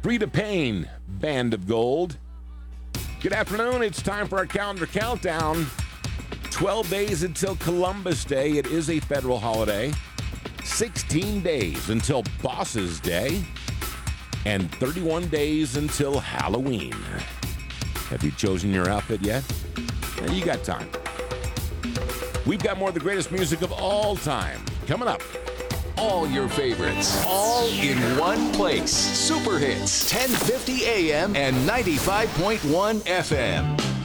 Frida Payne, Band of Gold. Good afternoon. It's time for our calendar countdown. 12 days until Columbus Day. It is a federal holiday. 16 days until Boss's Day. And 31 days until Halloween. Have you chosen your outfit yet? You got time. We've got more of the greatest music of all time coming up. All your favorites, all in one place. Super Hits, 1050 AM and 95.1 FM.